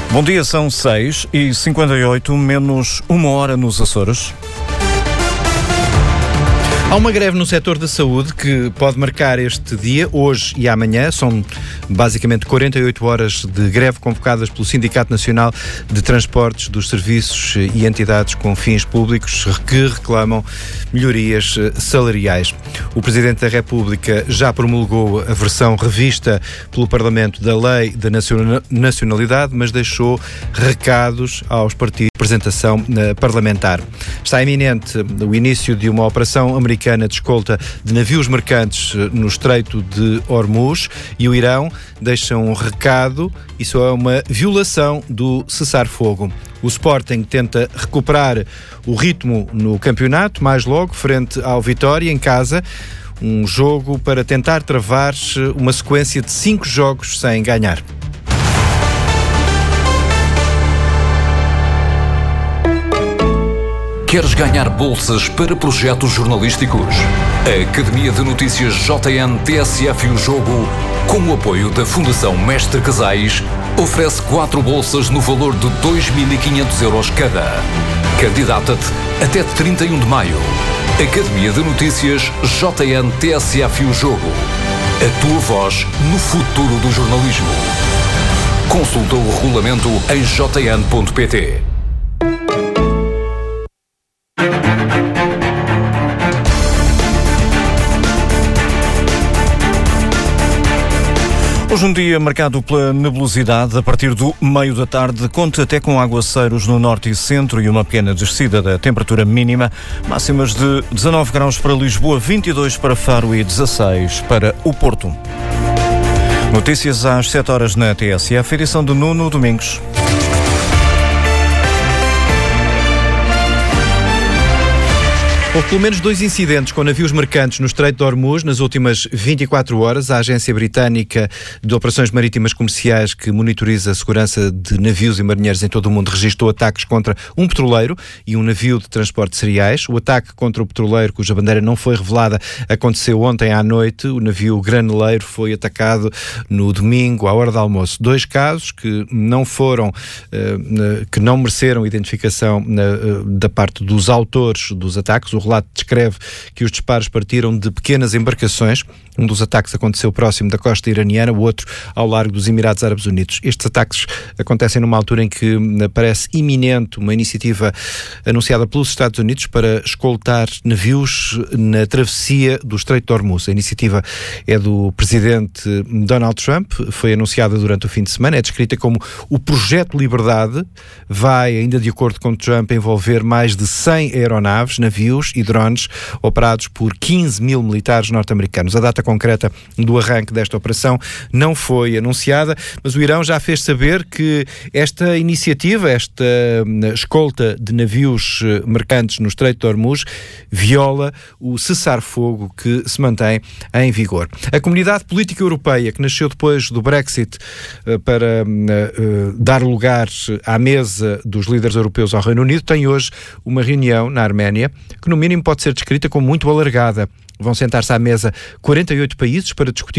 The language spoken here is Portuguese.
Bom dia, são 6h58, menos 1 hora nos Açores. Há uma greve no setor da saúde que pode marcar este dia, hoje e amanhã. São basicamente 48 horas de greve convocadas pelo Sindicato Nacional de Transportes dos Serviços e Entidades com Fins Públicos que reclamam melhorias salariais. O Presidente da República já promulgou a versão revista pelo Parlamento da Lei da Nacionalidade, mas deixou recados aos partidos de representação parlamentar. Está iminente o início de uma operação americana de escolta de navios mercantes no Estreito de Hormuz e o Irão deixa um recado. Isso é uma violação do cessar-fogo. O Sporting tenta recuperar o ritmo no campeonato, mais logo, frente ao Vitória, em casa. Um jogo para tentar travar uma sequência de 5 jogos sem ganhar. Queres ganhar bolsas para projetos jornalísticos? A Academia de Notícias JN TSF e o Jogo, com o apoio da Fundação Mestre Casais, oferece 4 bolsas no valor de 2.500 euros cada. Candidata-te até 31 de maio. Academia de Notícias JN TSF e o Jogo. A tua voz no futuro do jornalismo. Consulta o regulamento em jn.pt. Hoje um dia marcado pela nebulosidade. A partir do meio da tarde, conta até com aguaceiros no norte e centro e uma pequena descida da temperatura mínima. Máximas de 19 graus para Lisboa, 22 para Faro e 16 para o Porto. Notícias às 7 horas na TSF, edição de Nuno Domingos. Houve pelo menos 2 incidentes com navios mercantes no Estreito de Hormuz nas últimas 24 horas. A Agência Britânica de Operações Marítimas Comerciais, que monitoriza a segurança de navios e marinheiros em todo o mundo, registrou ataques contra um petroleiro e um navio de transporte de cereais. O ataque contra o petroleiro, cuja bandeira não foi revelada, aconteceu ontem à noite. O navio graneleiro foi atacado no domingo, à hora do almoço. 2 casos que não mereceram identificação da parte dos autores dos ataques. O relato descreve que os disparos partiram de pequenas embarcações. Um dos ataques aconteceu próximo da costa iraniana, o outro ao largo dos Emirados Árabes Unidos. Estes ataques acontecem numa altura em que parece iminente uma iniciativa anunciada pelos Estados Unidos para escoltar navios na travessia do Estreito de Hormuz. A iniciativa é do presidente Donald Trump, foi anunciada durante o fim de semana, é descrita como o Projeto Liberdade. Vai, ainda de acordo com Trump, envolver mais de 100 aeronaves, navios e drones operados por 15 mil militares norte-americanos. A data concreta do arranque desta operação não foi anunciada, mas o Irão já fez saber que esta iniciativa, esta escolta de navios mercantes no Estreito de Hormuz, viola o cessar-fogo que se mantém em vigor. A Comunidade Política Europeia, que nasceu depois do Brexit para dar lugar à mesa dos líderes europeus ao Reino Unido, tem hoje uma reunião na Arménia que no mínimo pode ser descrita como muito alargada. Vão sentar-se à mesa 48 países para discutir